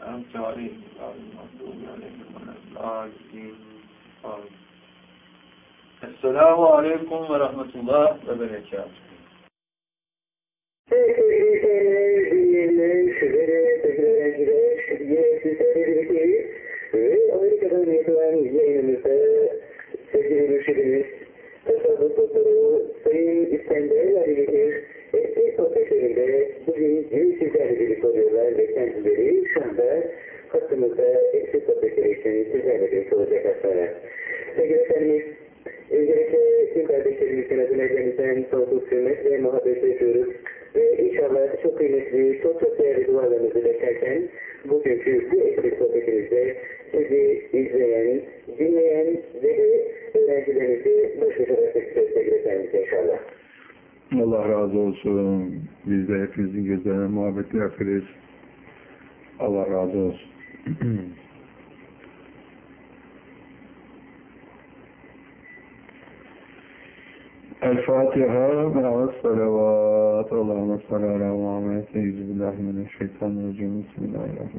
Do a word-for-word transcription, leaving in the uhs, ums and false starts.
أنعمت عليهم غير المغضوب عليهم ولا الضالين آمين. Esselamu Aleyküm ve Rahmetullah ve Berekatuhu. Ve Amerika'dan yapılan yayınımızda sevgili müşterimiz Tasavvuf Doktoru Sayın İskender Yadigar eski sohbetlerinde bugün yeni sizlerle birlikte oluyorlar ve kendileri şu anda hattımızda eski sohbetleri için sizlerle birlikte olacak hastalar. Sevgili efendimiz, öncelikle tüm kardeşlerimizin adına elimizden sonsuz hürmet ve muhabbet ediyoruz. Ve inşallah çok kıymetli, çok çok değerli dualarınızı beklerken bugünkü bu eski sohbetimizde sizi izleyen, dinleyen ve öğrencilerinizi başlayarak istiyoruz sevgili efendimiz inşallah. Allah razı olsun. Biz de hepinizin gözlerine muhabbeti yaparız. Allah razı olsun. El-Fatiha ve salavat. Allahümme salli ala Muhammed. Eyyüzü billahi mineşşeytanirracim. Bismillahirrahmanirrahim.